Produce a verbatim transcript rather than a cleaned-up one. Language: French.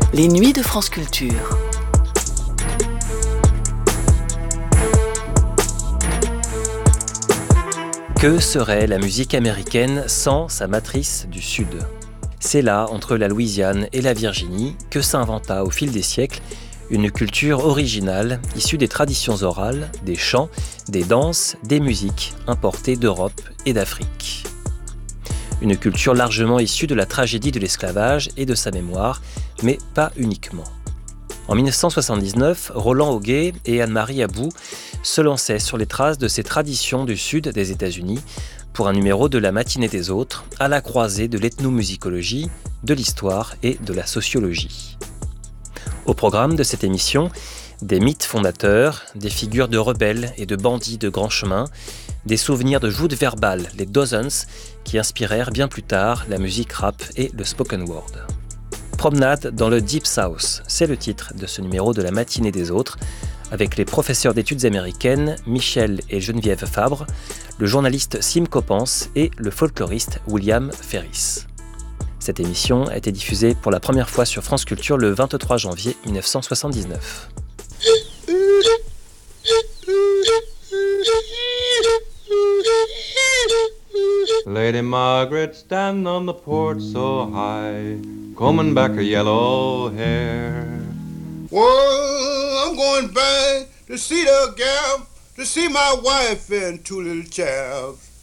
Les nuits de France Culture. Que serait la musique américaine sans sa matrice du Sud ? C'est là, entre la Louisiane et la Virginie, que s'inventa au fil des siècles une culture originale issue des traditions orales, des chants, des danses, des musiques importées d'Europe et d'Afrique. Une culture largement issue de la tragédie de l'esclavage et de sa mémoire, mais pas uniquement. En dix-neuf cent soixante-dix-neuf, Roland Auguet et Anne-Marie Abou se lançaient sur les traces de ces traditions du sud des États-Unis pour un numéro de la matinée des autres, à la croisée de l'ethnomusicologie, de l'histoire et de la sociologie. Au programme de cette émission, des mythes fondateurs, des figures de rebelles et de bandits de grand chemin, des souvenirs de joutes verbales, les Dozens, qui inspirèrent bien plus tard la musique rap et le spoken word. Promenade dans le Deep South, c'est le titre de ce numéro de la matinée des autres, avec les professeurs d'études américaines Michel et Geneviève Fabre, le journaliste Sim Coppens et le folkloriste William Ferris. Cette émission a été diffusée pour la première fois sur France Culture le vingt-trois janvier dix-neuf cent soixante-dix-neuf. Lady Margaret standing on the porch so high, combing back her yellow hair. Well, I'm going back to see the gal, to see my wife and two little chaps.